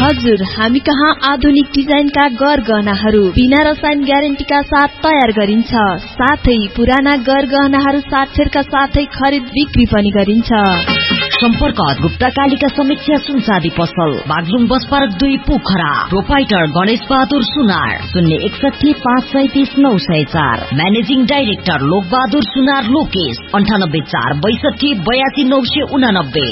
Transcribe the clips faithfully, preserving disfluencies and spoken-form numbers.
हजुर, हामी कहाँ आधुनिक डिजाइनका गरगहनाहरू बिना रसायन ग्यारेन्टीका साथ तयार गरिन्छ। साथै पुराना गरगहनाहरू साक्षरका साथै खरिद बिक्री पनि गरिन्छ। सम्पर्क गुप्ता कालिका समीक्षा सुनचाँदी पसल, बागलुङ बस पार्क दुई, पोखरा। प्रोपाइटर गणेश बहादुर सुनार, शून्य एकसठी पाँच सैतिस नौ सय चार। म्यानेजिङ डाइरेक्टर लोक बहादुर सुनार लोकेश, अन्ठानब्बे चार बैसठी बयासी नौ सय उनानब्बे।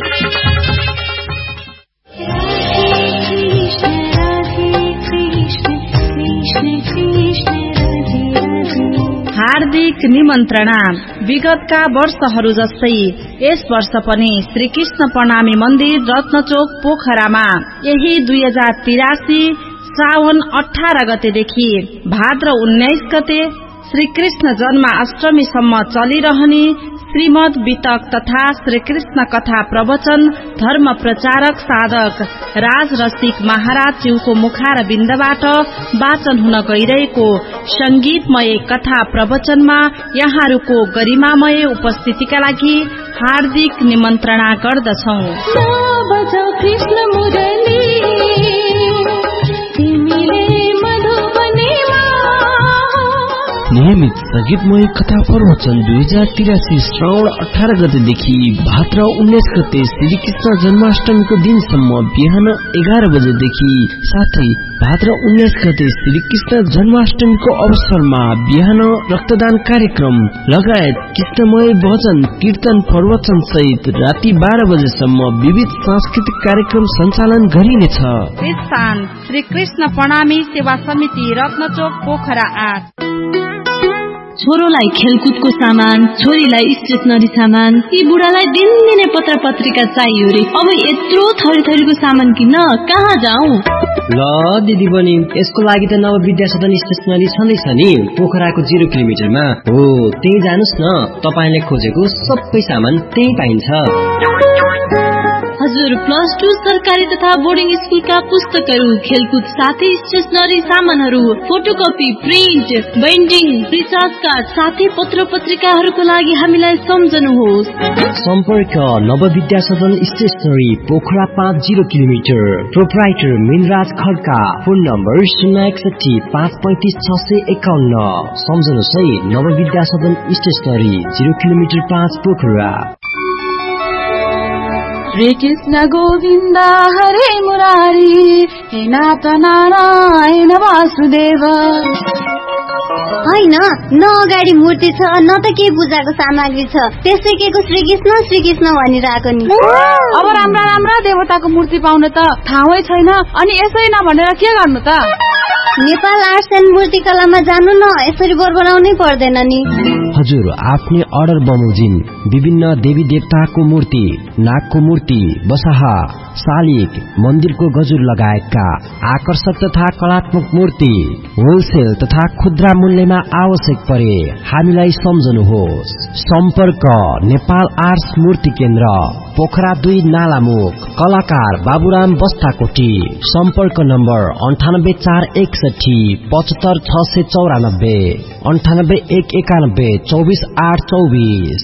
हार्दिक निमन्त्रणा। विगतका वर्षहरू जस्तै यस वर्ष पनि श्री कृष्ण प्रणामी मन्दिर रत्नचोक पोखरामा यही दुई हजार तिरासी श्रावण अठार गतेदेखि भाद्र उन्नाइस गते श्री कृष्ण जन्माष्टमीसम्म चलिरहने श्रीमद वितक तथा श्री कृष्ण कथा प्रवचन धर्म प्रचारक साधक राज रसिक महाराज ज्यूको मुखार बिन्दबाट वाचन हुन गइरहेको संगीतमय कथा प्रवचनमा यहाँहरूको गरिमामय उपस्थितिका लागि हार्दिक निमन्त्रणा गर्दछौ। नियमित संगीतमय कथा प्रवचन दुई हजार तिरासी श्रावण अठार गतेदेखि भाद्र उन्नाइस गते श्रीकृष्ण जन्माष्टमीको दिनसम्म बिहान एघार बजेदेखि साथै भाद्र उन्नाइस गते श्रीकृष्ण जन्माष्टमीको अवसरमा बिहान रक्तदान कार्यक्रम लगायत कृष्णमय भजन कीर्तन प्रवचन सहित राति बाह्र बजेसम्म विविध सांस्कृतिक कार्यक्रम सञ्चालन गरिनेछ। स्थान श्री कृष्ण प्रणामी सेवा समिति रत्नचोक पोखरा आठ। छोरोलाई खेलकुदको सामान, छोरीलाई स्टेशनरी सामान, यी बुढालाई दिनदिनै पत्र पत्रिका चाहियो रे। अब यत्रो थरी थरीको सामान किन्न कहाँ जाउँ? ल दिदी बहिनी, यसको लागि त नव विद्या सदन स्टेशनरी छँदैछ नि, पोखराको जिरो किलोमिटरमा हो। त्यही जानुस् न, तपाईले खोजेको सबै सामान त्यही पाइन्छ। हजुर, प्लस टू सरकारी तथा बोर्डिङ स्कुलका पुस्तकहरू, खेलकुद साथै स्टेशनरी सामानहरू, photocopy, print, binding, recharge card साथै पत्र पत्रिकाहरूको लागि हामीलाई सम्झनुहोस्। सम्पर्क नव विद्या सदन स्टेशनरी पोखरा पाँच zero kilometre. Proprietor Minraj Khadka. Phone number शून्य एकसठी पाँच पैंतिस छ सय एकाउन्न। सम्झनुहोस् है, नव विद्या सदन स्टेशनरी जिरो किलोमिटर पाँच पोखरा। श्री कृष्ण गोविन्द हरे मुरारी हे नाथ नारायण वासुदेव। होइन, न अगाडि मूर्ति छ न त के पूजाको सामग्री छ, त्यसै के को श्री कृष्ण श्री कृष्ण भनिरहेको नि। अब राम्रा राम्रा देवताको मूर्ति पाउन त ठाउँै छैन, अनि यसै नभनेर के गर्नु त? नेपाल आर्ट्स एन्ड मूर्तिकलामा जानु न, यसरी बोर बनाउनै पर्दैन नि। हजुर, आफ्नै अर्डर बमोजिम विभिन्न देवी देवताको मूर्ति, नागको मूर्ति, बसहा, शालिग, मन्दिरको गजुर लगायतका आकर्षक तथा कलात्मक मूर्ति होलसेल तथा खुद्रा मूल्यमा आवश्यक परे हामीलाई सम्झनुहोस्। सम्पर्क नेपाल आर्ट्स मूर्ति केन्द्र, पोखरा दुई, नालामुख। कलाकार बाबुराम बस्ताकोटी। सम्पर्क नम्बर अन्ठानब्बे चार एकसठी पचहत्तर छ सय चौरानब्बे, अन्ठानब्बे एक एकानब्बे चौबिस आठ चौबिस।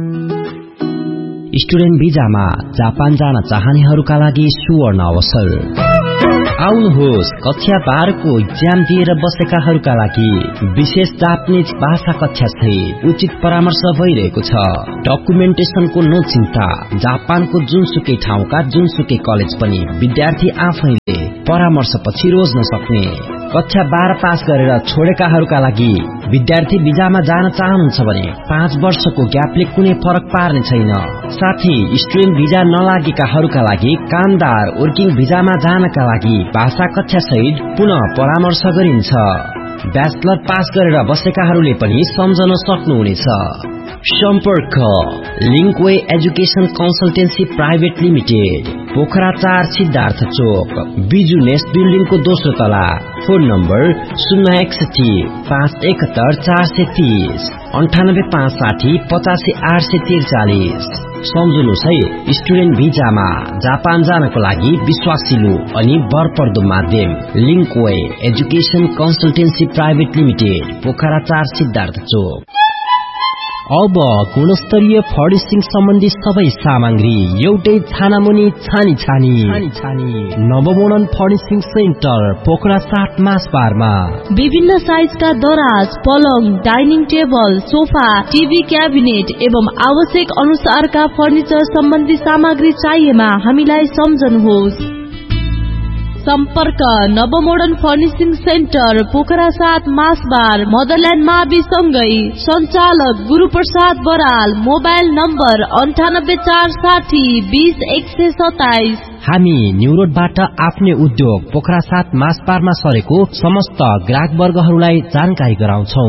स्टुडेन्ट भिजामा जापान जान चाहनेहरूका लागि सुवर्ण अवसर। आउनुहोस्, कक्षा बाह्रको इक्जाम दिएर बसेकाहरूका लागि विशेष जापानिज भाषा कक्षा सहित उचित परामर्श भइरहेको छ। डकुमेन्टेसनको नो चिन्ता। जापानको जुनसुकै ठाउँका जुनसुकै कलेज पनि विद्यार्थी आफैले परामर्श पछि रोज्न सक्ने। कक्षा बाह्र पास गरेर छोडेकाहरूका लागि विद्यार्थी भिजामा जान चाहनुहुन्छ भने पाँच वर्षको ग्यापले कुनै फरक पार्ने छैन। साथै स्टुडेन्ट भिजा नलागेकाहरूका लागि कामदार वर्किङ भिजामा जानका लागि भाषा कक्षा सहित पुनः परामर्श गरिन्छ। ब्याचलर पास गरेर बसेकाहरूले पनि सम्झन सक्नुहुनेछ। सम्पर्क लिङ्कवे education consultancy private limited, Pokhara चार, सिद्धार्थ चोक, बिजु नेस्ट बिल्डिङको दोस्रो तला। फोन नम्बर शून्य एकसठी पाँच एकहत्तर चार सय तीस, अन्ठानब्बे पाँच साठी पचासी आठ सय त्रिचालिस। सम्झनुहोस् है, स्टुडेन्ट भिजामा जापान जानको लागि विश्वासिलो अनि भरपर्दो माध्यम लिङ्कवे education consultancy private limited, Pokhara चार, सिद्धार्थ चोक। अब गुणस्तरीय फर्निशिङ सम्बन्धी सबै सामग्री एउटै छानामुनि छानी छानी छानी छानी नवमोडर्न फर्निशिङ सेन्टर पोखरा सात मासबारमा विभिन्न साइजका दराज, पलङ, dining table, sofa, TV cabinet एवं आवश्यक अनुसारका फर्निचर सम्बन्धी सामग्री चाहिएमा हामीलाई सम्झनुहोस्। सम्पर्क नवमोडर्न फर्निशिङ सेन्टर पोखरा सात मासबार मदरल्यान्ड मावि सँगै सञ्चालक गुरुप्रसाद बराल। मोबाइल नम्बर अन्ठानब्बे चार साठी बीस एक सय सताइस। हामी न्यू रोडबाट आफ्नै उद्योग पोखरा सात मासबारमा सरेको समस्त ग्राहक वर्गहरूलाई जानकारी गराउँछौ।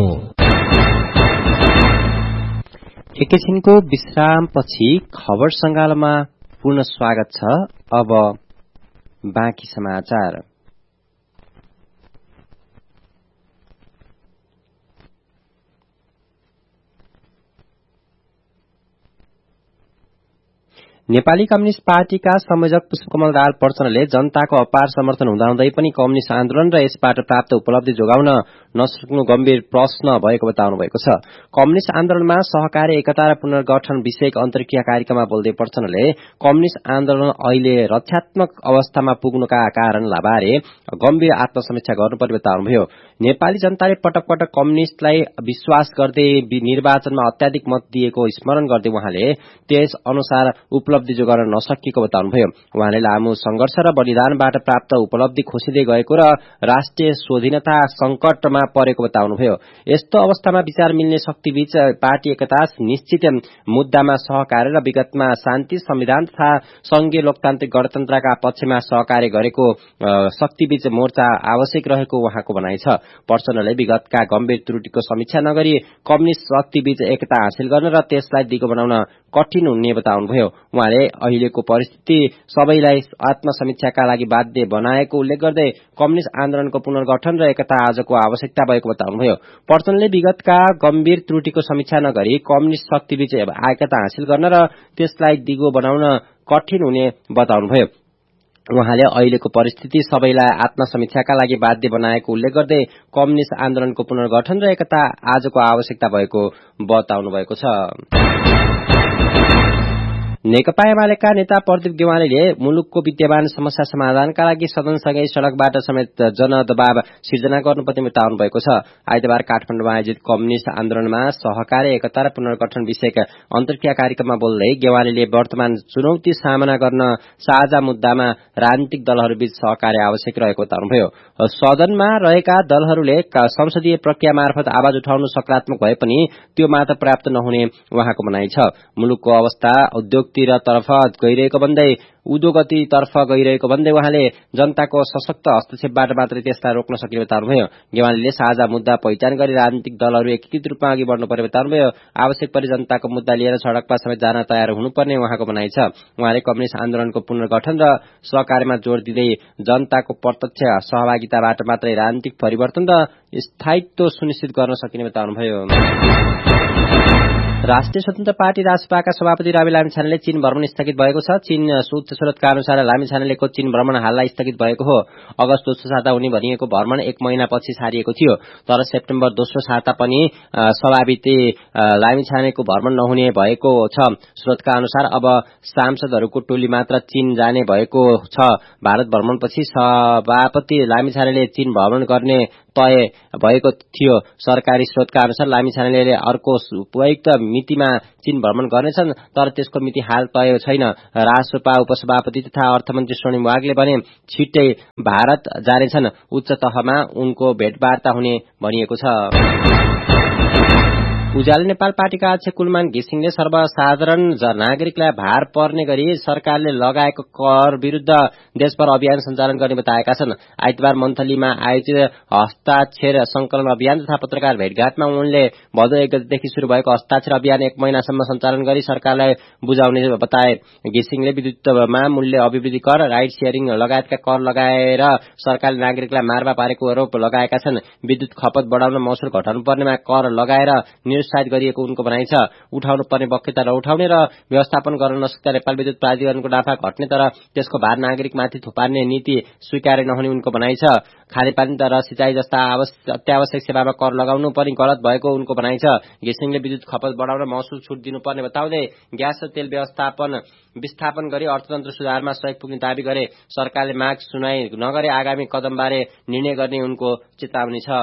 एकैछिनको विश्रामपछि खबर सङ्गालोमा पुनः स्वागत छ। अब बाँकी समाचार। नेपाली कम्युनिस्ट पार्टीका संयोजक पुष्पकमल दाहाल प्रचण्डले जनताको अपार समर्थन हुँदाहुँदै पनि कम्युनिस्ट आन्दोलन र यसबाट प्राप्त उपलब्धि जोगाउन नसक्नु गम्भीर प्रश्न भएको बताउनु भएको छ। कम्युनिस्ट आन्दोलनमा सहकारी एकता र पुनर्गठन विषयक अन्तर्क्रिया कार्यक्रममा बोल्दै प्रचण्डले कम्युनिस्ट आन्दोलन अहिले रक्षात्मक अवस्थामा पुग्नुका कारणबारे गम्भीर आत्मसमीक्षा गर्नुपर्ने बताउनुभयो। नेपाली जनताले पटक पटक कम्युनिस्टलाई विश्वास गर्दै निर्वाचनमा अत्याधिक मत दिएको स्मरण गर्दै उहाँले त्यस अनुसार उपलब्धि जोगाउन नसकिएको बताउनुभयो। उहाँले लामो संघर्ष र बलिदानबाट प्राप्त उपलब्धि खोसिँदै गएको र राष्ट्रिय स्वाधीनता संकटमा परेको बताउनुभयो। यस्तो अवस्थामा विचार मिल्ने शक्तिबीच पार्टी एकता, निश्चित मुद्दामा सहकार्य र विगतमा शान्ति, संविधान तथा संघीय लोकतान्त्रिक गणतन्त्रका पक्षमा सहकार्य गरेको शक्तिबीच मोर्चा आवश्यक रहेको उहाँको भनाइ छ। प्रचण्डले विगतका गम्भीर त्रुटिको समीक्षा नगरी कम्युनिस्ट शक्तिबीच एकता हासिल गर्न र त्यसलाई दिगो बनाउन कठिन हुने बताउनुभयो। उहाँले अहिलेको परिस्थिति सबैलाई आत्मसमीक्षाका लागि बाध्य बनाएको उल्लेख गर्दै कम्युनिस्ट आन्दोलनको पुनर्गठन र एकता आजको आवश्यकता भएको बताउनुभयो। प्रचण्डले विगतका गम्भीर त्रुटिको समीक्षा नगरी कम्युनिस्ट शक्तिबीच एकता हासिल गर्न र त्यसलाई दिगो बनाउन कठिन हुने बताउनुभयो। उहाँले अहिलेको परिस्थिति सबैलाई आत्मसमीक्षाका लागि बाध्य बनाएको उल्लेख गर्दै कम्युनिस्ट आन्दोलनको पुनर्गठन र एकता आजको आवश्यकता भएको बताउनु भएको छ। नेकपा एमालेका नेता प्रदीप गेवालीले मुलुकको विद्यमान समस्या समाधानका लागि सदनसँगै सड़कबाट समेत जनदबाव सिर्जना गर्नुपर्ने बताउनु भएको छ। आइतबार काठमाडौँमा आयोजित कम्युनिस्ट आन्दोलनमा सहकार्य एकता र पुनर्गठन विषयक अन्तर्क्रिया कार्यक्रममा बोल्दै गेवालीले वर्तमान चुनौती सामना गर्न साझा मुद्दामा राजनीतिक दलहरूबीच सहकार्य आवश्यक रहेको बताउनुभयो। सदनमा रहेका दलहरूले संसदीय प्रक्रिया मार्फत आवाज उठाउनु सकारात्मक भए पनि त्यो मात्र पर्याप्त नहुने उहाँको भनाइ छ। मुलुकको अवस्था उद्योग तिर तर्फ गइरहेको भन्दै उद्योगति तर्फ गइरहेको भन्दै उहाँले जनताको सशक्त हस्तक्षेपबाट मात्रै त्यसलाई रोक्न सकिने बताउनुभयो। गेवालीले साझा मुद्दा पहिचान गरी राजनीतिक दलहरू एकीकृत रूपमा अघि बढ्नुपर्ने बताउनुभयो। आवश्यक परि जनताको मुद्दा लिएर सड़कमा समेत जान तयार हुनुपर्ने उहाँको भनाइ छ। उहाँले कम्युनिस्ट आन्दोलनको पुनर्गठन र सहकार्यमा जोड़ दिँदै जनताको प्रत्यक्ष सहभागिताबाट मात्रै राजनीतिक परिवर्तन र स्थायित्व सुनिश्चित गर्न सकिने बताउनुभयो। राष्ट्रिय स्वतन्त्र पार्टी राजपाका सभापति रवि लामिछानेले चीन भ्रमण स्थगित भएको छ। चीन सूत्र स्रोतका अनुसार लामिछानेलेको चीन भ्रमण हाललाई स्थगित भएको हो। अगस्त दोस्रो साता हुने भनिएको भ्रमण एक महिनापछि सारिएको थियो, तर सेप्टेम्बर दोस्रो साता पनि सभापति लामिछानेको भ्रमण नहुने भएको छ। स्रोतका अनुसार अब सांसदहरूको टोली मात्र चीन जाने भएको छ। भारत भ्रमणपछि सभापति लामिछानेले चीन भ्रमण गर्ने तय भएको थियो। सरकारी स्रोतका अनुसार लामिछानेले अर्को उपयुक्त मितिमा चीन भ्रमण गर्नेछन्, तर त्यसको मिति हाल तय छैन। राष्ट्रपा उपसभापति तथा अर्थमन्त्री स्वर्णिम वागले भने छिट्टै भारत जानेछन्। उच्च तहमा उनको भेटवार्ता हुने भनिएको छ। उज्यालो नेपाल पार्टीका अध्यक्ष कुलमान घिसिङले सर्वसाधारण नागरिकलाई भार पर्ने गरी सरकारले लगाएको कर विरूद्ध देशभर अभियान सञ्चालन गर्ने बताएका छन्। आइतबार मन्थलीमा आयोजित हस्ताक्षर संकलन अभियान तथा पत्रकार भेटघाटमा उनले भदौ एक गतेदेखि शुरू भएको हस्ताक्षर अभियान एक महिनासम्म सञ्चालन गरी सरकारलाई बुझाउने बताए। घिसिङले विद्युतमा मूल्य अभिवृद्धि कर, राइट शेयरिङ लगायतका कर लगाएर सरकारले नागरिकलाई मारवा पारेको आरोप लगाएका छन्। विद्युत खपत बढ़ाउन मौसुल घटाउनु पर्नेमा कर लगाएर निरुत्साहित गरिएको उनको भनाइ छ। उठाउनु पर्ने बक्यता नउठाउने र व्यवस्थापन गर्न नसक्दा नेपाल विद्युत प्राधिकरणको नाफा घट्ने तर त्यसको भार नागरिकमाथि थुपार्ने नीति स्वीकार्य नहुने उनको भनाइ छ। खानेपानी र सिँचाइ जस्ता अत्यावश्यक सेवामा कर लगाउनु पनि गलत भएको उनको भनाइ छ। घिसिङले विद्युत खपत बढाउन महसुल छुट दिनुपर्ने बताउँदै ग्यास र तेल व्यवस्थापन विस्थापन गरी अर्थतन्त्र सुधारमा सहयोग पुग्ने दावी गरे। सरकारले माग सुनाई नगरे आगामी कदमबारे निर्णय गर्ने उनको चेतावनी छ।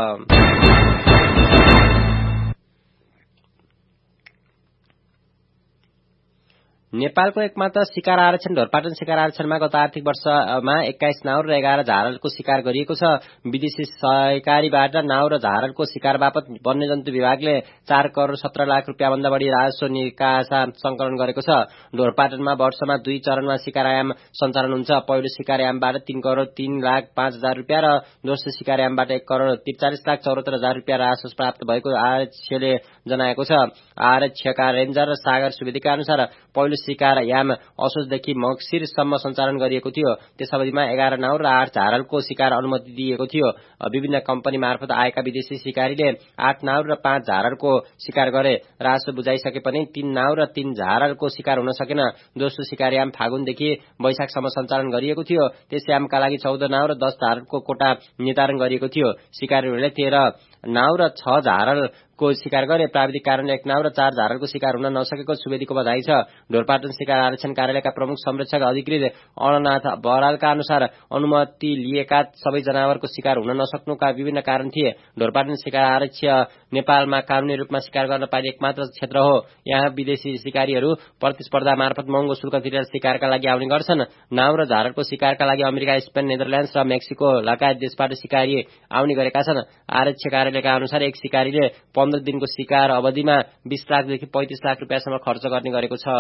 नेपालको एकमात्र शिकार आरक्षण ढोरपाटन शिकार आरक्षणमा गत आर्थिक वर्षमा एक्काइस नाउर र एघार झारलको शिकार गरिएको छ। विदेशी सहकारीबाट नाउर र झारलको शिकार बापत वन्यजन्तु विभागले चार करोड़ सत्र लाख रुपियाँ भन्दा बढी राजस्व निकासा संकलन गरेको छ। ढोरपाटनमा वर्षमा दुई चरणमा शिकार आयाम सञ्चालन हुन्छ। पहिलो शिकार आयामबाट तीन करोड़ तीन लाख पाँच हजार रुपियाँ र दोस्रो शिकार आयामबाट एक करोड़ त्रिचालिस लाख चौहत्तर हजार रुपियाँ राजस्व प्राप्त भएको आरक्षले जनाएको छ। आरक्षका रेन्जर र सागर सुवेदीका अनुसार पहिलो शिकार याम असोजदेखि मक्सिरसम्म सञ्चालन गरिएको थियो। त्यस अवधिमा एघार नाउर र आठ झारलको शिकार अनुमति दिएको थियो। विभिन्न कम्पनी मार्फत आएका विदेशी शिकारीले आठ नाउर र पाँच झारलको शिकार गरे। राजस्व बुझाइसके पनि तीन नाउर र तीन झारलको शिकार हुन सकेन। दोस्रो शिकार याम फागुनदेखि वैशाखसम्म सञ्चालन गरिएको थियो। त्यस यामका लागि चौध नाउर र दस झारलको कोटा निर्धारण गरिएको थियो। शिकारीहरूले तेह्र नाउर र छ झारल को शिकार गरे। प्राविधिक कारणले एक नाउर र चार झारलको शिकार हुन नसकेको सुवेदीको बधाई छ। ढोरपाटन शिकार आरक्षण कार्यालयका प्रमुख संरक्षक अधिकृत अणनाथ बरालका अनुसार अनुमति लिएका सबै जनावरको शिकार हुन नसक्नुका विभिन्न कारण थिए। ढोरपाटन शिकार आरक्षण नेपालमा कानूनी रूपमा शिकार गर्न पाइने एकमात्र क्षेत्र हो। यहाँ विदेशी शिकारीहरू प्रतिस्पर्धा मार्फत महँगो शुल्क तिरेर शिकारका लागि आउने गर्छन्। नाउर र झारलको शिकारका लागि अमेरिका, स्पेन, नेदरल्याण्ड्स र मेक्सिको लगायत देशबाट शिकारी आउने गरेका छन्। आरक्षण कार्यालयका अनुसार एक शिकारीले पन्ध्र दिनको शिकार अवधिमा बीस लाखदेखि पैंतिस लाख रुपियाँसम्म खर्च गर्ने गरेको छ।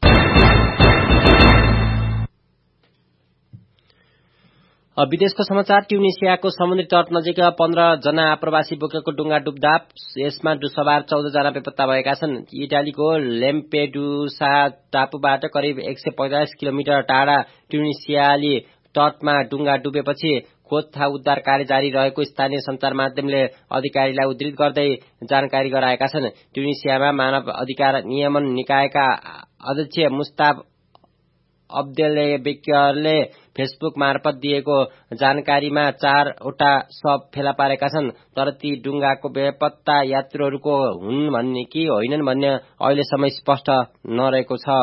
विदेशको समाचार। ट्युनिसियाको समुद्री तट नजिक पन्ध्र जना आप्रवासी बोकेको डुङ्गा डुब्दा यसमा सवार चौध जना बेपत्ता भएका छन्। इटालीको लेम्पेडुसा टापुबाट करिब एक सय पैंतालिस किलोमिटर टाढा ट्युनिसियाली तटमा डुङ्गा डुबेपछि खोज तथा उद्धार कार्य जारी रहेको स्थानीय सञ्चार माध्यमले अधिकारीलाई उद्धृत गर्दै जानकारी गराएका छन्। ट्युनिसियामा मानव अधिकार नियमन निकायका अध्यक्ष मुस्ताफ अब्देलबेकरले फेसबुक मार्फत दिएको जानकारीमा चारवटा शव फेला पारेका छन्। तर ती डुङ्गाको बेपत्ता यात्रुहरूको हुन् भन्ने कि होइनन् भन्ने अहिलेसम्म स्पष्ट नरहेको छ।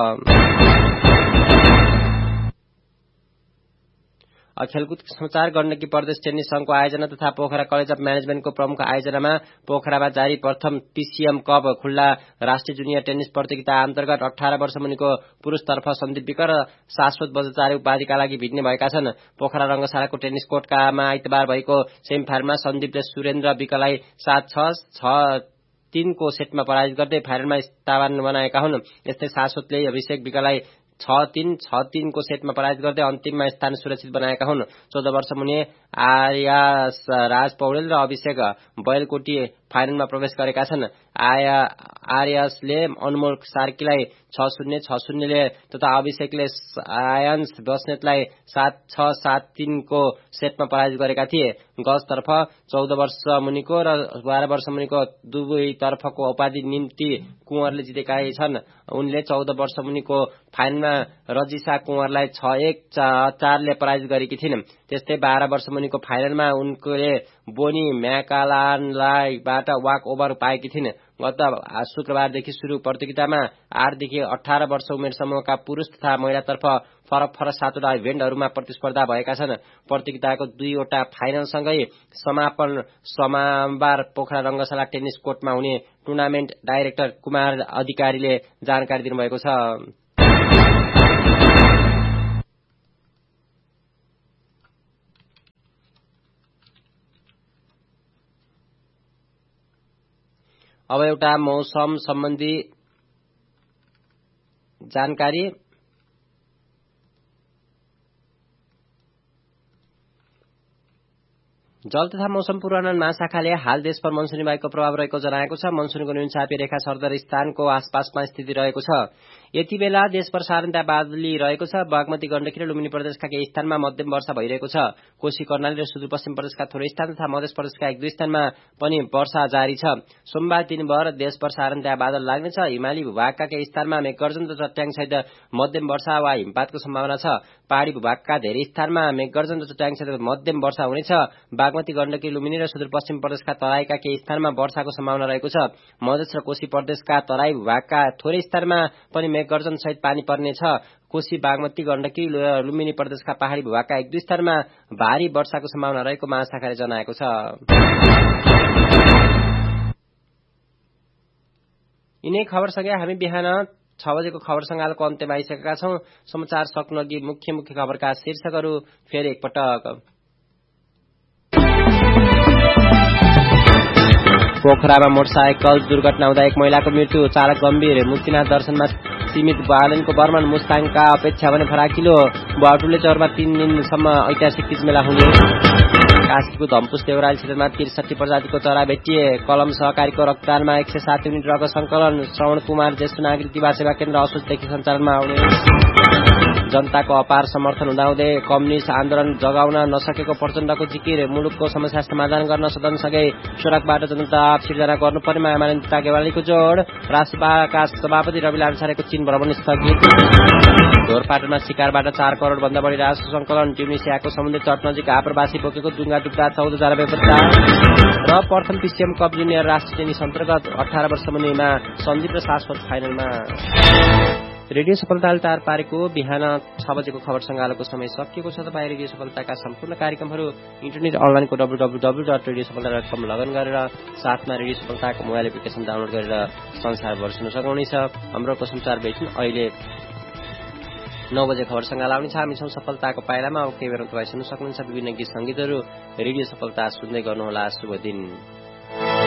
खेलकुद समाचार। गण्डकी प्रदेश टेनिस संघको आयोजना तथा पोखरा कलेज अफ म्यानेजमेन्टको प्रमुख आयोजनामा पोखरामा जारी प्रथम पीसीएम कप खुल्ला राष्ट्रिय जुनियर टेनिस प्रतियोगिता अन्तर्गत अठार वर्ष मुनिको पुरुषतर्फ सन्दीप विक र शाश्वत बजाचार्य उपाधिका लागि भिड्ने भएका छन्। पोखरा रंगशालाको टेनिस कोर्टकामा आइतबार भएको सेमी फाइनलमा सन्दीपले सुरेन्द्र विकलाई सात छ छ तीनको सेटमा पराजित गर्दै फाइनलमा स्थान बनाएका हुन्। यस्तै शाश्वतले अभिषेक विकलाई छ तीन छ तीनको सेटमा पराजित गर्दै अन्तिममा स्थान सुरक्षित बनाएका हुन्। चौध वर्ष मुनि आर्यास राज पौडेल र अभिषेक बैलकोटी फाइनलमा प्रवेश गरेका छन्। आया आर्यासले अनमोल सार्कीलाई छ शून्य छ शून्यले तथा अभिषेकले आयन्स बस्नेतलाई सात छ सात तीनको सेटमा पराजित गरेका थिए। गर्ल्सतर्फ चौध वर्ष मुनिको र बाह्र वर्ष मुनिको दुवैतर्फको उपाधि निम्ति कुँवरले जितेका छन्। उनले चौध वर्ष मुनिको फाइनलमा रजिसा कुँवरलाई छ एक चारले पराजित गरेकी थिइन्। त्यस्तै बाह्र वर्ष मुनिको फाइनलमा उनले बोनी म्याकालानलाईबाट वाक ओभर पाएकी थिइन्। गत शुक्रबारदेखि शुरू प्रतियोगितामा आठदेखि अठार वर्ष उमेर समूहका पुरूष तथा महिलातर्फ फरक फरक सातवटा इभेन्टहरूमा प्रतिस्पर्धा भएका छन्। प्रतियोगिताको दुईवटा फाइनलसँगै समापन सोमबार पोखरा रंगशाला टेनिस कोर्टमा हुने टुर्नामेन्ट डाइरेक्टर कुमार अधिकारीले जानकारी दिनुभएको छ। अब एउटा मौसम सम्बन्धी जानकारी। जल तथा मौसम पूर्वानुमान महाशाखाले हाल देशभर मनसुनी वायुको प्रभाव रहेको जनाएको छ। मनसुनीको न्यूनचापी रेखा सरदर स्थानको आसपासमा स्थिति रहेको छ। यति बेला देशभर साधारणतया बादली रहेको छ। बागमती गण्डकी र लुम्बिनी प्रदेशका केही स्थानमा मध्यम वर्षा भइरहेको छ। कोशी कर्णाली र सुदूरपश्चिम प्रदेशका थोरै स्थान तथा मध्य प्रदेशका एक दुई स्थानमा पनि वर्षा जारी छ। सोमबार दिनभर देशभर साधारणतया बादल लाग्नेछ। हिमाली भूभागका केही स्थानमा मेघगर्जन र चट्याङसहित मध्यम वर्षा वा हिमपातको सम्भावना छ। पहाड़ी भूभागका धेरै स्थानमा मेघगर्जन र चट्याङसहित मध्यम वर्षा हुनेछ। बागमती गण्डकी लुम्बिनी र सुदूरपश्चिम प्रदेशका तराईका केही स्थानमा वर्षाको सम्भावना रहेको छ। मधेस र कोशी प्रदेशका तराई भूभागका थोरै स्थानमा पनि मेघगर्जन सहित पानी पर्नेछ। कोशी बागमती गण्डकी लुम्बिनी प्रदेशका पहाड़ी भूभागका एक दुई स्थानमा भारी वर्षाको सम्भावना रहेको महाशाखाले जनाएको छ। यिनै खबरसँगै हामी बिहान छ बजेको खबर संगालको अन्त्यमा आइसकेका छौं। समाचार सक्नु अघि मुख्य मुख्य खबरका शीर्षकहरू फेरि एकपटक। पोखरामा मोटरसाइकल दुर्घटना हुँदा एक महिलाको मृत्यु, चालक गम्भीर। मुक्तिनाथ दर्शनमा सीमित बालनको बर्मन मुस्ताङका अपेक्षा भने फराकिलो। बाटुले चौरमा तीन दिनसम्म ऐतिहासिक तीजमेला हुने। काशीको धम्पुस देउराली क्षेत्रमा त्रिसठी प्रजातिको चरा भेटिए। कलम सहकारीको रक्तदानमा एक सय सात युनिट रगत संकलन। श्रवण कुमार ज्येष्ठ नागरिक दिवा सेवा केन्द्र असोजदेखि सञ्चालनमा आउने। जनताको अपार समर्थन हुँदाहुँदै कम्युनिस्ट आन्दोलन जगाउन नसकेको प्रचण्डको जिकिर। मुलुकको समस्या समाधान गर्न सदनसँगै सड़कबाट जनताप सिर्जना गर्नुपर्नेमा एमालेन्ता गेवालीको जोड। राष्ट्रसभाका सभापति रवि लामिछानेको चीन भ्रमण स्थगित। ढोरपाटनमा शिकारबाट चार करोड़ भन्दा बढी राजस्व संकलन। ट्युनिसियाको समुद्री तट नजिक आप्रवासी बोकेको डुङ्गा डुब्दा चौध जना बेपत्ता। र प्रथम पिसिएम कप जुनियर राष्ट्रिय टेनिस अन्तर्गत अठार वर्ष मुनिमा सन्दीप र शाश्वत फाइनलमा। रेडियो सफलताले तार पारेको बिहान छ बजेको खबर संगालोको समय सकिएको छ। तपाईँ रेडियो सफलताका सम्पूर्ण कार्यक्रमहरू इन्टरनेट अनलाइनको W W W dot radio सफलता डट कम लगइन गरेर साथमा रेडियो सफलताको मोबाइल एप्लिकेसन डाउनलोड गरेर संसारभर सुन्न सक्नुहुनेछ। हाम्रो संचार बुलेटिन अहिले नौ बजे खबर संगाल आउनेछ। हामी छौं सफलताको पाइलामा। अब केही बेर तपाईँ सुन्न सक्नुहुन्छ विभिन्न गीत संगीतहरू। रेडियो सफलता सुन्दै गर्नुहोला। शुभ दिन।